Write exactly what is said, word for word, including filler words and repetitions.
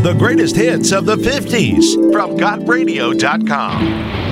The greatest hits of the fifties from got radio dot com.